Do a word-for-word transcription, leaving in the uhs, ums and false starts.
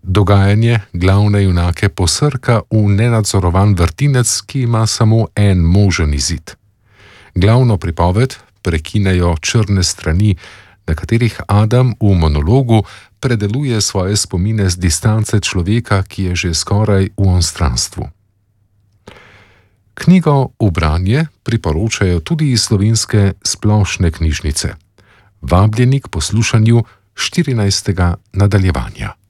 Dogajanje glavne junake posrka v nenadzorovan vrtinec, ki ima samo en možen izid. Glavno pripoved prekinejo črne strani, na katerih Adam v monologu predeluje svoje spomine z distance človeka, ki je že skoraj v onstranstvu. Knjigo v branje priporočajo tudi iz Slovenske splošne knjižnice. Vabljeni k poslušanju štirinajstega nadaljevanja.